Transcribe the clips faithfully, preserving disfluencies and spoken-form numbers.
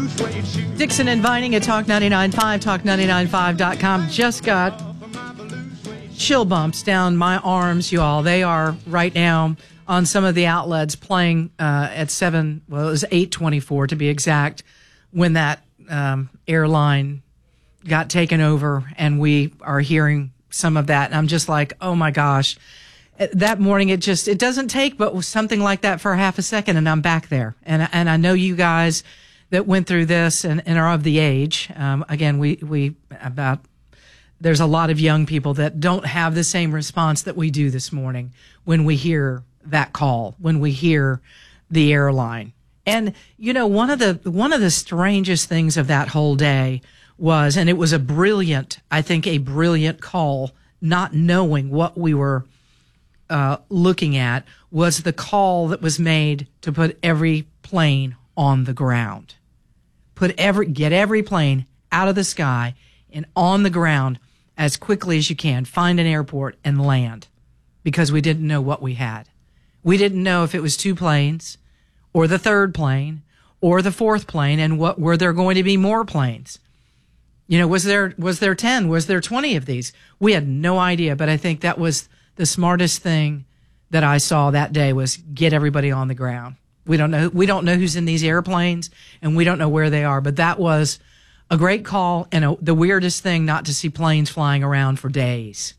Dixon and Vining at Talk ninety-nine point five, talk ninety-nine point five dot com. Just got chill bumps down my arms, you all. They are right now on some of the outlets playing uh, at seven, well, it was eight twenty-four to be exact, when that um, airline got taken over, and we are hearing some of that. And I'm just like, oh my gosh. That morning, it just, it doesn't take but something like that for half a second, and I'm back there. And and I know you guys that went through this and, and are of the age. Um, again, we, we about, there's a lot of young people that don't have the same response that we do this morning when we hear that call, when we hear the airline. And, you know, one of the, one of the strangest things of that whole day was, and it was a brilliant, I think a brilliant call, not knowing what we were uh, looking at, was the call that was made to put every plane on the ground. Put every, get every plane out of the sky and on the ground as quickly as you can. Find an airport and land, because we didn't know what we had. We didn't know if it was two planes or the third plane or the fourth plane, and what, were there going to be more planes? You know, was there, was there ten? Was there twenty of these? We had no idea, but I think that was the smartest thing that I saw that day, was get everybody on the ground. We don't know, we don't know who's in these airplanes, and we don't know where they are, but that was a great call, and a, the weirdest thing not to see planes flying around for days.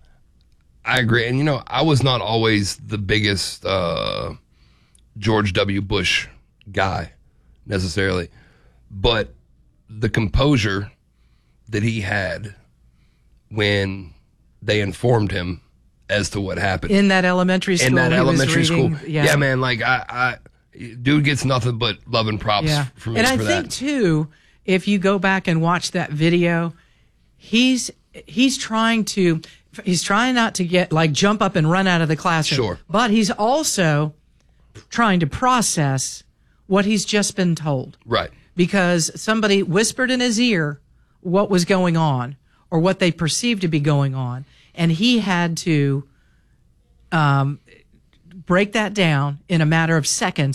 I agree. And, you know, I was not always the biggest uh, George W. Bush guy necessarily, but the composure that he had when they informed him as to what happened in that elementary school. In that elementary reading, school. Yeah. yeah, man, like, I, I, dude gets nothing but love and props yeah. from me and for I that. think, too, if you go back and watch that video, he's he's trying to he's trying not to get like jump up and run out of the classroom. Sure. But he's also trying to process what he's just been told. Right. Because somebody whispered in his ear what was going on, or what they perceived to be going on, and he had to um, break that down in a matter of seconds